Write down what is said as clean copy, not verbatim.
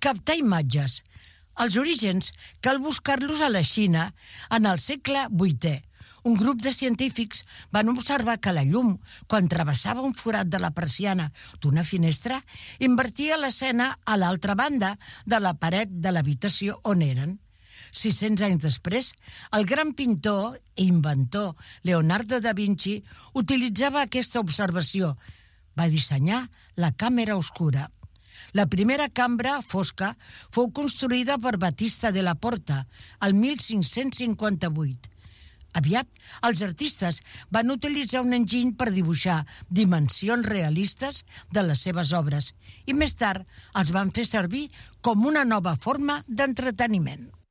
Captar imatges. Els orígens cal buscar-los a la Xina en el segle VIII. Un grup de científics van observar que la llum, quan travessava un forat de la persiana d'una finestra, invertia l'escena a l'altra banda de la paret de l'habitació on eren. 600 anys després, el gran pintor i inventor Leonardo da Vinci utilitzava aquesta observació. Va dissenyar la càmera oscura. La primera cambra fosca fou construïda per Battista de la Porta el 1558. Aviat, els artistes van utilitzar un enginy per dibuixar dimensions realistes de les seves obres i més tard els van fer servir com una nova forma d'entreteniment.